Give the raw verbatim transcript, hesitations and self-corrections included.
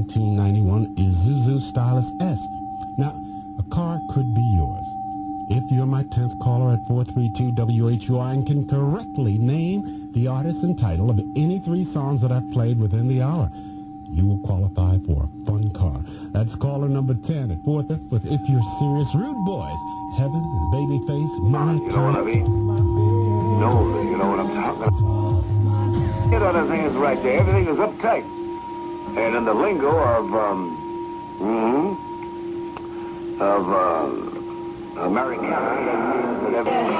nineteen ninety-one Isuzu Stylus S. Now, a car could be yours. If you're my tenth caller at four three two W H U R and can correctly name the artist and title of any three songs that I've played within the hour, you will qualify for a fun car. That's caller number ten at four fifth with If You're Serious. Rude Boys, Heaven and Babyface, My You know what I mean? No, you know what I'm talking about. You know, the thing is right there. Everything is uptight. And in the lingo of, um, mm-hmm, of, uh, Americana, that means that everything